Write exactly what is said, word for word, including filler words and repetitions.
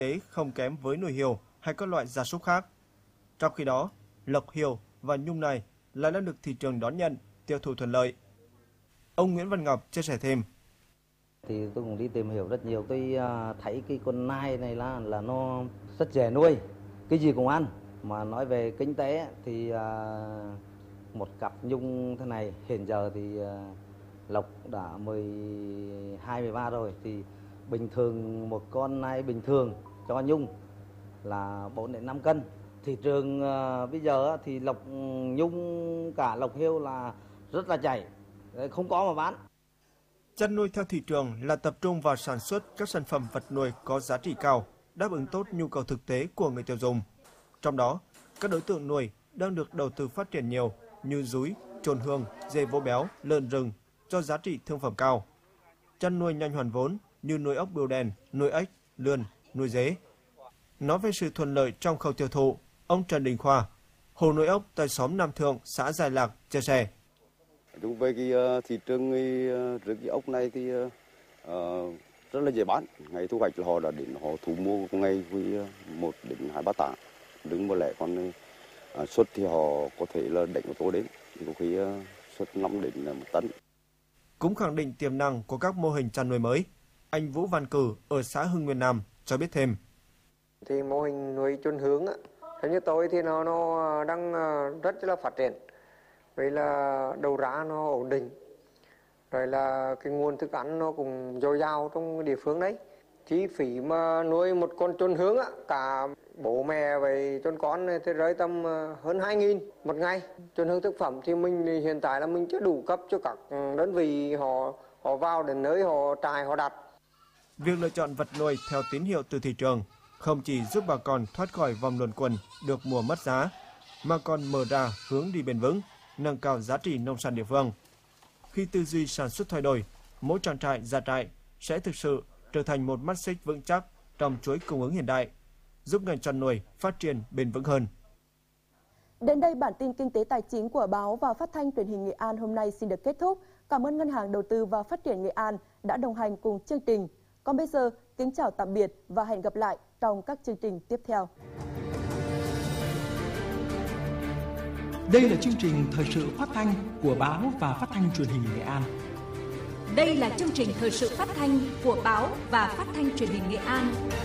tế không kém với nuôi hươu hay các loại gia súc khác. Trong khi đó, lộc hươu và nhung này lại đang được thị trường đón nhận, tiêu thụ thuận lợi. Ông Nguyễn Văn Ngọc chia sẻ thêm. Thì tôi cũng đi tìm hiểu rất nhiều, tôi thấy cái con nai này là là nó rất dễ nuôi, cái gì cũng ăn. Mà nói về kinh tế thì một cặp nhung thế này hiện giờ thì lộc đã mười hai, mười ba rồi, thì bình thường một con nai bình thường cho nhung là bốn đến năm cân. Thị trường uh, bây giờ thì lộc nhung cả lộc hươu là rất là chảy, không có mà bán. Chăn nuôi theo thị trường là tập trung vào sản xuất các sản phẩm vật nuôi có giá trị cao, đáp ứng tốt nhu cầu thực tế của người tiêu dùng. Trong đó, các đối tượng nuôi đang được đầu tư phát triển nhiều như dúi, trồn hương, dê vỗ béo, lợn rừng cho giá trị thương phẩm cao. Chăn nuôi nhanh hoàn vốn như nuôi ốc bươu đen, nuôi ếch, lươn, nuôi dế. Nói về sự thuận lợi trong khâu tiêu thụ, ông Trần Đình Khoa, hồ nuôi ốc tại xóm Nam Thượng, xã Giai Lạc chia sẻ. Đúng với cái uh, thị trường uh, rừng ốc này thì uh, rất là dễ bán. Ngày thu hoạch là họ đã đến họ thu mua ngay với uh, một đến hai ba tạ. Đứng một lẻ còn uh, suất thì họ có thể là đánh ô tô đến, thì có khi uh, suất năm đến một tấn. Cũng khẳng định tiềm năng của các mô hình chăn nuôi mới, anh Vũ Văn Cử ở xã Hưng Nguyên Nam cho biết thêm. Thì mô hình nuôi chồn hương á, theo như tôi thì nó nó đang rất là phát triển. Vậy là đầu ra nó ổn định, rồi là cái nguồn thức ăn nó cũng dồi dào trong địa phương đấy. Chi phí mà nuôi một con chồn hương á, cả bố mẹ với chồn con thì rơi tầm hơn hai nghìn một ngày. Chồn hương thực phẩm thì mình hiện tại là mình chưa đủ cấp cho các đơn vị họ họ vào đến nơi họ trại họ đặt. Việc lựa chọn vật nuôi theo tín hiệu từ thị trường không chỉ giúp bà con thoát khỏi vòng luẩn quẩn được mùa mất giá, mà còn mở ra hướng đi bền vững, nâng cao giá trị nông sản địa phương. Khi tư duy sản xuất thay đổi, mỗi trang trại gia trại sẽ thực sự trở thành một mắt xích vững chắc trong chuỗi cung ứng hiện đại, giúp ngành chăn nuôi phát triển bền vững hơn. Đến đây bản tin kinh tế tài chính của báo và phát thanh truyền hình Nghệ An hôm nay xin được kết thúc. Cảm ơn Ngân hàng Đầu tư và Phát triển Nghệ An đã đồng hành cùng chương trình. Còn bây giờ, kính chào tạm biệt và hẹn gặp lại trong các chương trình tiếp theo. Đây là chương trình thời sự phát thanh của báo và phát thanh truyền hình Nghệ An. Đây là chương trình thời sự phát thanh của báo và phát thanh truyền hình Nghệ An.